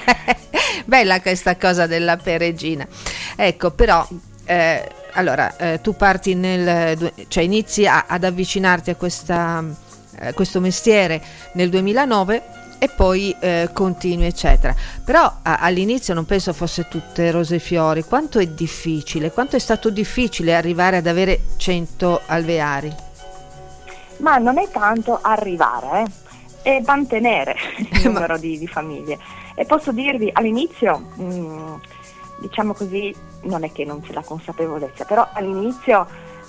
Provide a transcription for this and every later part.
Bella questa cosa della peregina. Ecco, però allora tu parti cioè inizi ad avvicinarti a questo mestiere nel 2009 e poi continui eccetera, però all'inizio non penso fosse tutte rose e fiori. Quanto è stato difficile arrivare ad avere 100 alveari? Ma non è tanto arrivare, è mantenere il numero di famiglie. E posso dirvi, all'inizio, diciamo così, non è che non c'è la consapevolezza, però all'inizio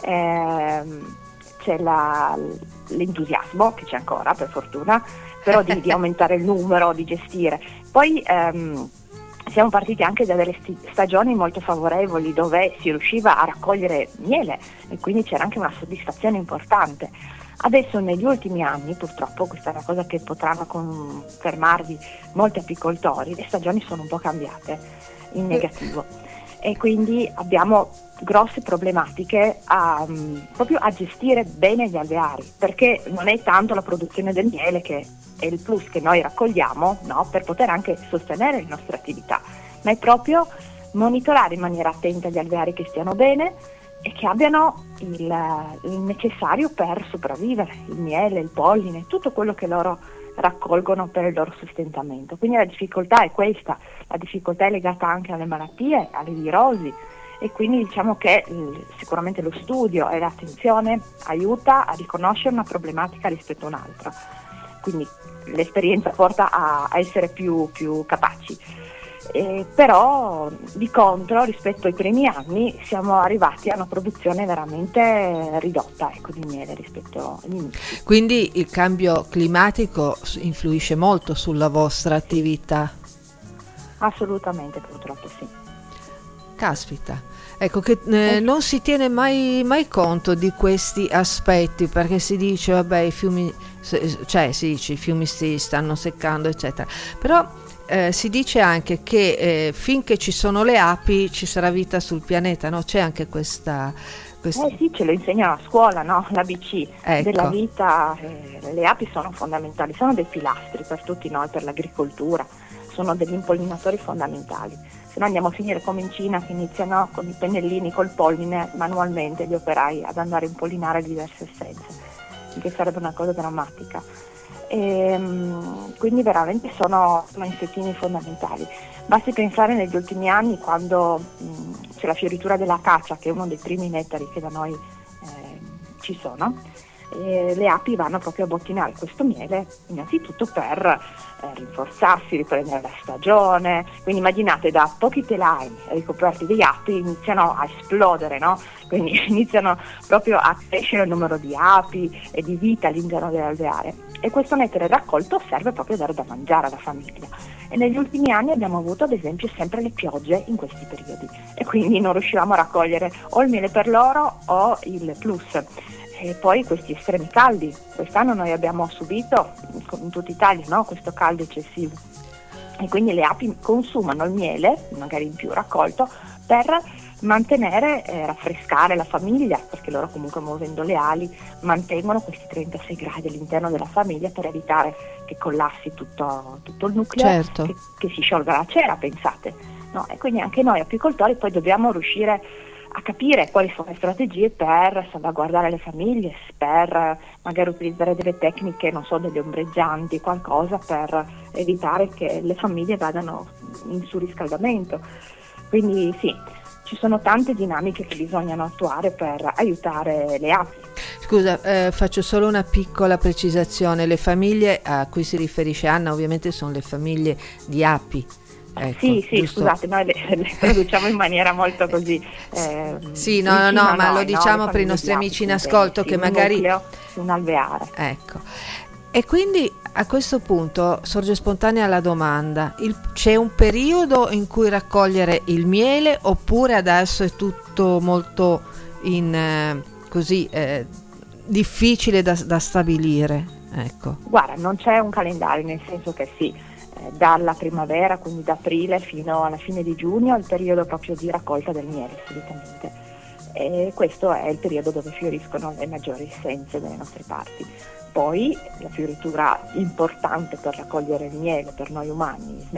c'è l'entusiasmo, che c'è ancora per fortuna, però di aumentare il numero, di gestire. Poi siamo partiti anche da delle stagioni molto favorevoli dove si riusciva a raccogliere miele e quindi c'era anche una soddisfazione importante. Adesso negli ultimi anni, purtroppo, questa è una cosa che potranno confermarvi molti apicoltori, le stagioni sono un po' cambiate in negativo e quindi abbiamo grosse problematiche proprio a gestire bene gli alveari, perché non è tanto la produzione del miele che è il plus che noi raccogliamo, no, per poter anche sostenere le nostre attività, ma è proprio monitorare in maniera attenta gli alveari che stiano bene e che abbiano il necessario per sopravvivere, il miele, il polline, tutto quello che loro raccolgono per il loro sostentamento. Quindi la difficoltà è questa, la difficoltà è legata anche alle malattie, alle virosi, e quindi diciamo che sicuramente lo studio e l'attenzione aiuta a riconoscere una problematica rispetto a un'altra, quindi l'esperienza porta a essere più capaci. Però di contro rispetto ai primi anni siamo arrivati a una produzione veramente ridotta, ecco, di miele rispetto agli inizi. Quindi il cambio climatico influisce molto sulla vostra attività? Assolutamente, purtroppo sì. Caspita, ecco che non si tiene mai conto di questi aspetti, perché si dice vabbè i fiumi, cioè si dice i fiumi si stanno seccando eccetera, però si dice anche che finché ci sono le api ci sarà vita sul pianeta, no? C'è anche questa... Sì, ce lo insegnano a scuola, no? L'ABC, ecco, della vita. Le api sono fondamentali, sono dei pilastri per tutti noi, per l'agricoltura, sono degli impollinatori fondamentali. Se no andiamo a finire come in Cina, che iniziano con i pennellini, col polline, manualmente gli operai ad andare a impollinare diverse essenze, che sarebbe una cosa drammatica. Quindi veramente sono insettini fondamentali. Basti pensare negli ultimi anni, quando c'è la fioritura dell'acacia, che è uno dei primi nettari che da noi ci sono, le api vanno proprio a bottinare questo miele innanzitutto per rinforzarsi, riprendere la stagione. Quindi immaginate, da pochi telai ricoperti di api iniziano a esplodere, no? Quindi iniziano proprio a crescere il numero di api e di vita all'interno dell'alveare, e questo nettare raccolto serve proprio a dare da mangiare alla famiglia. E negli ultimi anni abbiamo avuto ad esempio sempre le piogge in questi periodi e quindi non riuscivamo a raccogliere o il miele per loro o il plus. E poi questi estremi caldi, quest'anno noi abbiamo subito in tutta Italia, no, questo caldo eccessivo, e quindi le api consumano il miele, magari in più raccolto, per mantenere, raffrescare la famiglia, perché loro comunque muovendo le ali mantengono questi 36 gradi all'interno della famiglia per evitare che collassi tutto il nucleo, certo, che si sciolga la cera, pensate, no? E quindi anche noi apicoltori poi dobbiamo riuscire a capire quali sono le strategie per salvaguardare le famiglie, per magari utilizzare delle tecniche, non so, degli ombreggianti, qualcosa per evitare che le famiglie vadano in surriscaldamento. Quindi sì, ci sono tante dinamiche che bisognano attuare per aiutare le api. Scusa, faccio solo una piccola precisazione. Le famiglie a cui si riferisce Anna ovviamente sono le famiglie di api. Ecco, sì, giusto? Scusate, noi le traduciamo in maniera molto così. Sì, no, ma lo diciamo per i nostri amici in ascolto che magari. Un nucleo, un alveare. Ecco. E quindi a questo punto sorge spontanea la domanda: c'è un periodo in cui raccogliere il miele oppure adesso è tutto molto difficile da stabilire? Ecco. Guarda, non c'è un calendario, nel senso che sì, dalla primavera, quindi da aprile fino alla fine di giugno, è il periodo proprio di raccolta del miele solitamente. E questo è il periodo dove fioriscono le maggiori essenze delle nostre parti. Poi la fioritura importante per raccogliere il miele per noi umani